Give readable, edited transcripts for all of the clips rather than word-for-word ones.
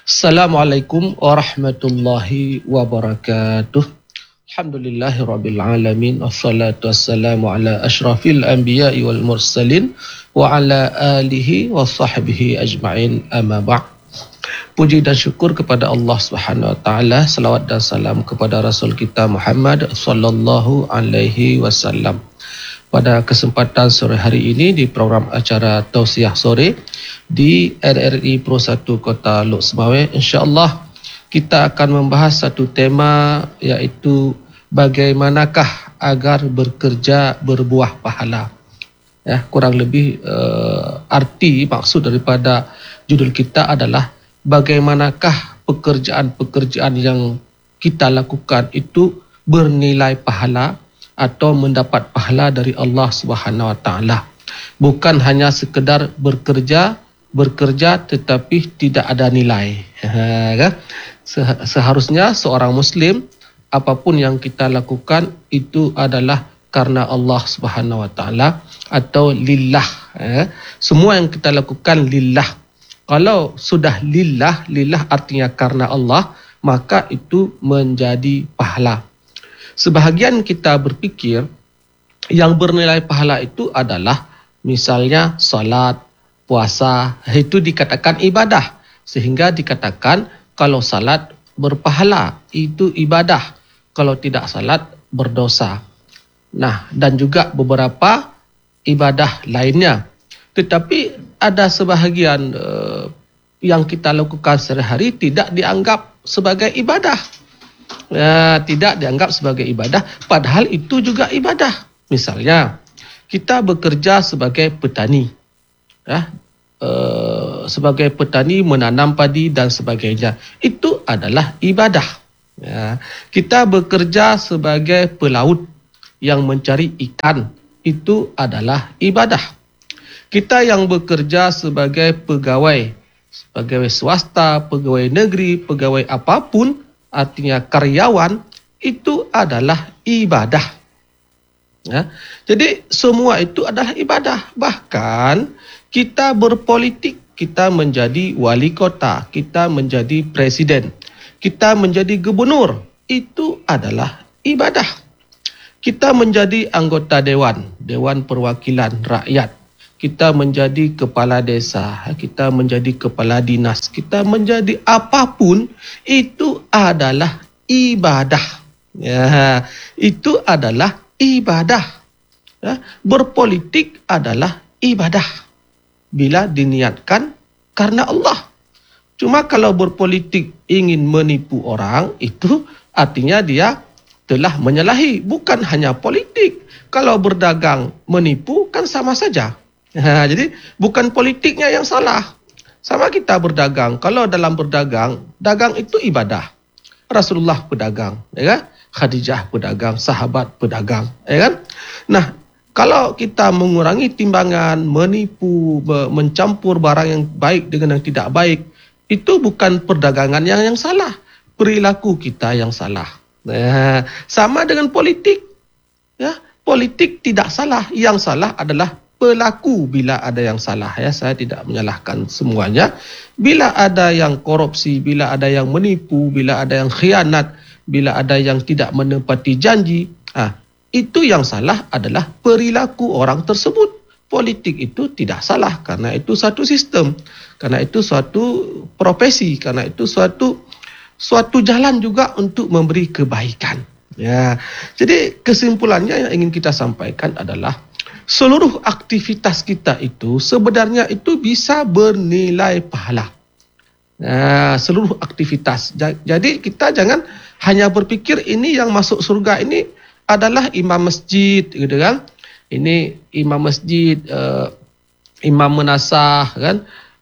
Assalamualaikum warahmatullahi wabarakatuh. Alhamdulillahirabbil alamin wassalatu wassalamu ala asyrafil anbiya'i wal mursalin wa ala alihi wa sahbihi ajma'in, amma ba'd. Puji dan syukur kepada Allah Subhanahu wa taala, selawat dan salam kepada Rasul kita Muhammad sallallahu alaihi wasallam. Pada kesempatan sore hari ini di program acara Tausiah Sore di RRI Pro 1 Kota Lok Semawe, insya-Allah kita akan membahas satu tema, iaitu bagaimanakah agar bekerja berbuah pahala. Kurang lebih arti maksud daripada judul kita adalah bagaimanakah pekerjaan-pekerjaan yang kita lakukan itu bernilai pahala atau mendapat pahala dari Allah Subhanahu wa taala. Bukan hanya sekedar bekerja tetapi tidak ada nilai. Seharusnya seorang muslim apapun yang kita lakukan itu adalah karena Allah Subhanahu wa taala atau lillah. Semua yang kita lakukan lillah. Kalau sudah lillah artinya karena Allah, maka itu menjadi pahala. Sebahagian kita berpikir yang bernilai pahala itu adalah misalnya salat, puasa, itu dikatakan ibadah. Sehingga dikatakan kalau salat berpahala, itu ibadah. Kalau tidak salat berdosa. Nah, dan juga beberapa ibadah lainnya. Tetapi ada sebahagian yang kita lakukan sehari-hari tidak dianggap sebagai ibadah. Tidak dianggap sebagai ibadah, padahal itu juga ibadah. Misalnya, kita bekerja sebagai petani. Sebagai petani menanam padi dan sebagainya. Itu adalah ibadah. Kita bekerja sebagai pelaut yang mencari ikan. Itu adalah ibadah. Kita yang bekerja sebagai pegawai swasta, pegawai negeri, pegawai apapun, artinya karyawan, itu adalah ibadah. Jadi semua itu adalah ibadah. Bahkan kita berpolitik, kita menjadi wali kota, kita menjadi presiden, kita menjadi gubernur, itu adalah ibadah. Kita menjadi anggota Dewan Perwakilan Rakyat, kita menjadi kepala desa, kita menjadi kepala dinas, kita menjadi apapun, itu adalah ibadah. Itu adalah ibadah. Berpolitik adalah ibadah bila diniatkan karena Allah. Cuma kalau berpolitik ingin menipu orang, itu artinya dia telah menyalahi. Bukan hanya politik. Kalau berdagang menipu kan sama saja. Jadi bukan politiknya yang salah. Sama kita berdagang. Kalau dalam berdagang, dagang itu ibadah. Rasulullah pedagang, ya kan? Khadijah pedagang, sahabat pedagang, ya kan? Nah, kalau kita mengurangi timbangan, menipu, mencampur barang yang baik dengan yang tidak baik, itu bukan perdagangan yang salah. Perilaku kita yang salah. Sama dengan politik. Politik tidak salah. Yang salah adalah pelaku bila ada yang salah. Saya tidak menyalahkan semuanya. Bila ada yang korupsi, bila ada yang menipu, bila ada yang khianat, bila ada yang tidak menepati janji, itu yang salah adalah perilaku orang tersebut. Politik itu tidak salah karena itu satu sistem, karena itu suatu profesi, karena itu suatu jalan juga untuk memberi kebaikan. Jadi kesimpulannya yang ingin kita sampaikan adalah seluruh aktivitas kita itu sebenarnya itu bisa bernilai pahala. Seluruh aktivitas. Jadi kita jangan hanya berpikir ini yang masuk surga ini adalah imam masjid, gitu kan? Ini imam masjid, imam menasah, kan?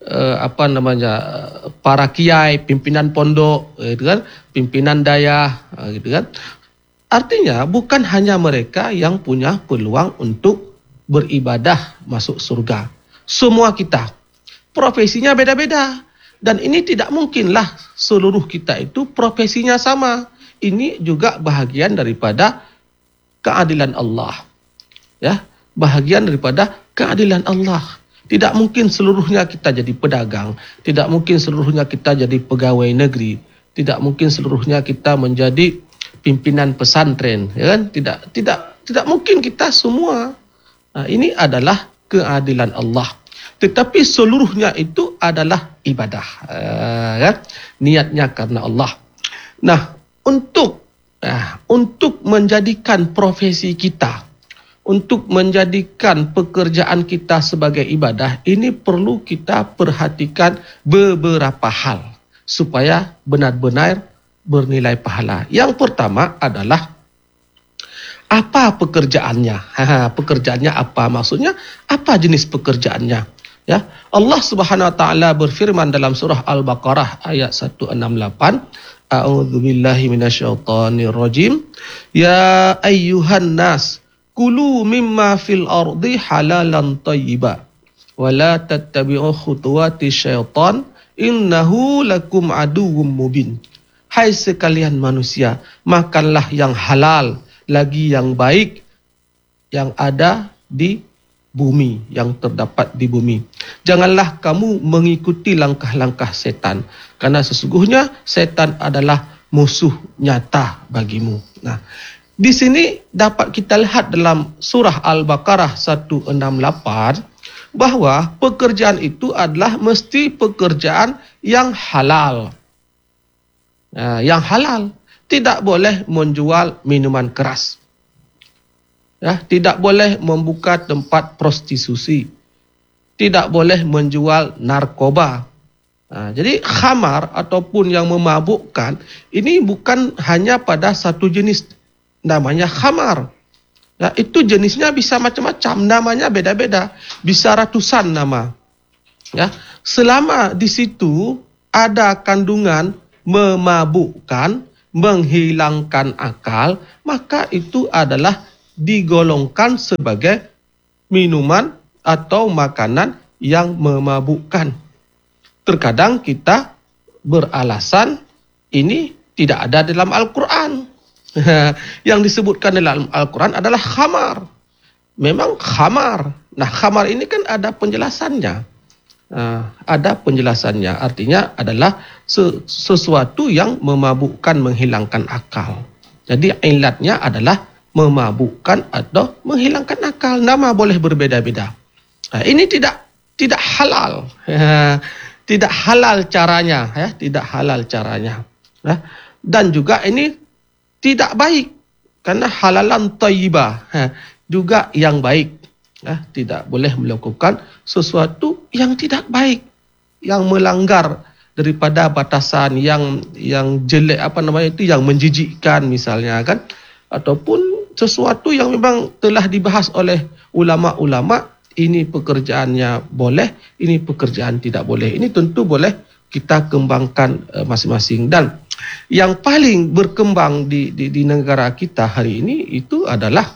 Para kiai, pimpinan pondok, gitu kan? Pimpinan daya, gitu kan? Artinya bukan hanya mereka yang punya peluang untuk beribadah masuk surga. Semua kita. Profesinya beda-beda. Dan ini tidak mungkinlah seluruh kita itu profesinya sama. Ini juga bahagian daripada keadilan Allah. Bahagian daripada keadilan Allah. Tidak mungkin seluruhnya kita jadi pedagang, tidak mungkin seluruhnya kita jadi pegawai negeri, tidak mungkin seluruhnya kita menjadi pimpinan pesantren, ya kan? Tidak mungkin kita semua. Nah, ini adalah keadilan Allah. Tetapi seluruhnya itu adalah ibadah, kan? Niatnya karena Allah. Nah, untuk menjadikan profesi kita, untuk menjadikan pekerjaan kita sebagai ibadah, ini perlu kita perhatikan beberapa hal supaya benar-benar bernilai pahala. Yang pertama adalah apa pekerjaannya? Pekerjaannya apa? Maksudnya apa jenis pekerjaannya? Ya, Allah Subhanahu wa taala berfirman dalam surah Al-Baqarah ayat 168, A'udzubillahi minasyaitonir rajim. Ya ayyuhan nas, kulu mimma fil ardi halalan thayyiba wa la tattabi'u khutuwati syaitan innahu lakum aduwwum mubin. Hai sekalian manusia, makanlah yang halal lagi yang baik yang ada di bumi, yang terdapat di bumi. Janganlah kamu mengikuti langkah-langkah setan, karena sesungguhnya setan adalah musuh nyata bagimu. Nah, di sini dapat kita lihat dalam surah Al-Baqarah 168 bahwa pekerjaan itu adalah mesti pekerjaan yang halal. Nah, yang halal, tidak boleh menjual minuman keras. Ya, tidak boleh membuka tempat prostitusi. Tidak boleh menjual narkoba. Nah, jadi khamar ataupun yang memabukkan ini bukan hanya pada satu jenis, namanya khamar. Ya, itu jenisnya bisa macam-macam, namanya beda-beda, bisa ratusan nama. Ya, selama di situ ada kandungan memabukkan, menghilangkan akal, maka itu adalah digolongkan sebagai minuman atau makanan yang memabukkan. Terkadang kita beralasan ini tidak ada dalam Al-Quran. Yang disebutkan dalam Al-Quran adalah khamar. Memang khamar. Nah, khamar ini kan ada penjelasannya. Ada penjelasannya. Artinya adalah sesuatu yang memabukkan, menghilangkan akal. Jadi ilatnya adalah memabukkan atau menghilangkan akal. Nama boleh berbeda-beda. Ini tidak halal. Tidak halal caranya. Tidak halal caranya. Dan juga ini tidak baik. Karena halalan thayyibah. Juga yang baik. Tidak boleh melakukan sesuatu yang tidak baik. Yang melanggar daripada batasan yang jelek, yang menjijikkan misalnya kan. Ataupun sesuatu yang memang telah dibahas oleh ulama-ulama, ini pekerjaannya boleh, ini pekerjaan tidak boleh. Ini tentu boleh kita kembangkan masing-masing. Dan yang paling berkembang di negara kita hari ini itu adalah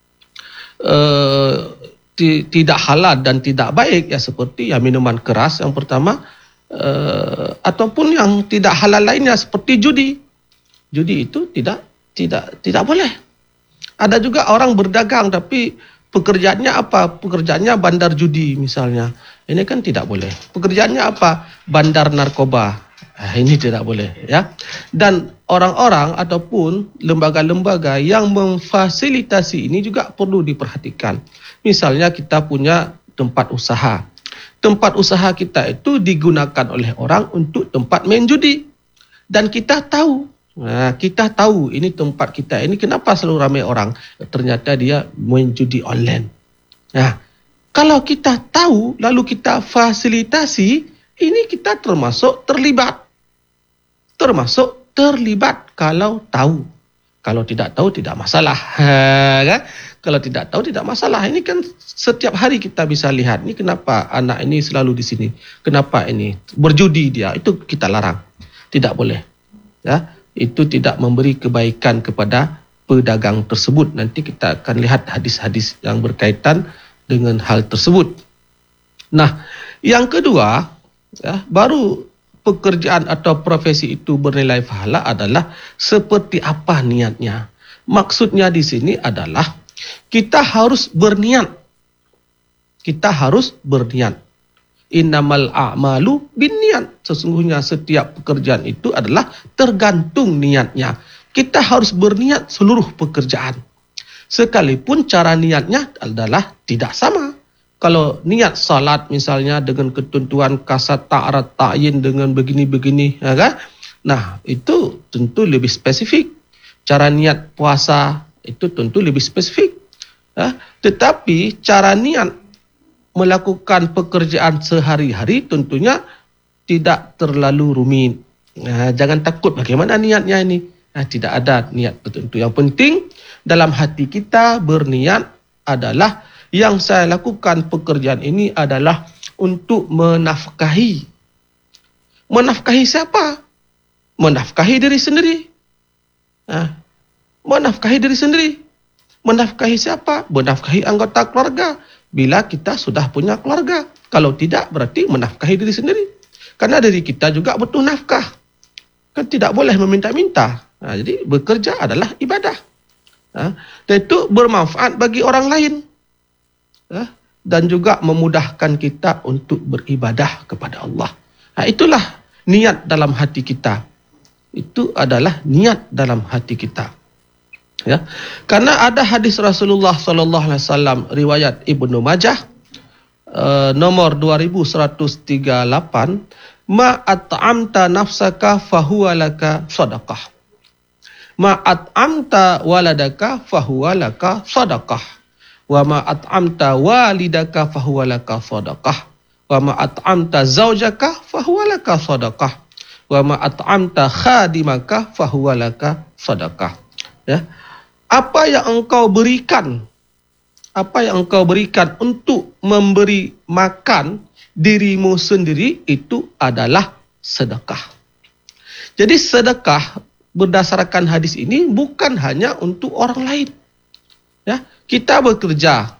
tidak halal dan tidak baik, ya, seperti ya minuman keras yang pertama, ataupun yang tidak halal lainnya seperti judi. Judi itu tidak boleh. Ada juga orang berdagang tapi pekerjaannya apa? Pekerjaannya bandar judi misalnya. Ini kan tidak boleh. Pekerjaannya apa? Bandar narkoba. Ini tidak boleh, ya. Dan orang-orang ataupun lembaga-lembaga yang memfasilitasi ini juga perlu diperhatikan. Misalnya kita punya tempat usaha. Tempat usaha kita itu digunakan oleh orang untuk tempat main judi. Dan kita tahu. Nah, kita tahu ini tempat kita ini kenapa selalu ramai orang. Ternyata dia main judi online. Nah, kalau kita tahu lalu kita fasilitasi, ini kita termasuk terlibat. Termasuk terlibat kalau tahu. Kalau tidak tahu tidak masalah. Kan? Kalau tidak tahu tidak masalah. Ini kan setiap hari kita bisa lihat. Ini kenapa anak ini selalu di sini. Kenapa ini berjudi dia. Itu kita larang. Tidak boleh. Ya. Itu tidak memberi kebaikan kepada pedagang tersebut. Nanti kita akan lihat hadis-hadis yang berkaitan dengan hal tersebut. Nah, yang kedua, ya, baru pekerjaan atau profesi itu bernilai pahala adalah seperti apa niatnya. Maksudnya di sini adalah kita harus berniat. kita harus berniat. Innamal a'malu binniat. Sesungguhnya setiap pekerjaan itu adalah tergantung niatnya. Kita harus berniat seluruh pekerjaan. Sekalipun cara niatnya adalah tidak sama. Kalau niat salat misalnya dengan ketentuan kasat ta'arat ta'yin dengan begini-begini, ya kan? Nah, itu tentu lebih spesifik. Cara niat puasa itu tentu lebih spesifik. Ya? Tetapi cara niat melakukan pekerjaan sehari-hari tentunya tidak terlalu rumit. Nah, jangan takut bagaimana niatnya ini. Nah, tidak ada niat tertentu. Yang penting dalam hati kita berniat adalah yang saya lakukan pekerjaan ini adalah untuk menafkahi. Menafkahi siapa? Menafkahi diri sendiri. Menafkahi diri sendiri. Menafkahi siapa? Menafkahi anggota keluarga. Bila kita sudah punya keluarga. Kalau tidak, berarti menafkahi diri sendiri. Karena diri kita juga butuh nafkah. Kan tidak boleh meminta-minta. Jadi bekerja adalah ibadah. Dan itu bermanfaat bagi orang lain. Dan juga memudahkan kita untuk beribadah kepada Allah. Itulah niat dalam hati kita. Itu adalah niat dalam hati kita. Ya. Karena ada hadis Rasulullah SAW riwayat Ibnu Majah nomor 2138, ma at'amta nafsaka fahuwa laka sadaqah. Ma at'amta waladaka fahuwa laka sadaqah. Wa ma at'amta walidaka fahuwa laka sadaqah. Wa ma at'amta zaujaka fahuwa laka sadaqah. Wa ma at'amta khadimaka fahuwa laka sadaqah. Ya. Apa yang engkau berikan untuk memberi makan dirimu sendiri itu adalah sedekah. Jadi sedekah berdasarkan hadis ini bukan hanya untuk orang lain. Ya, kita bekerja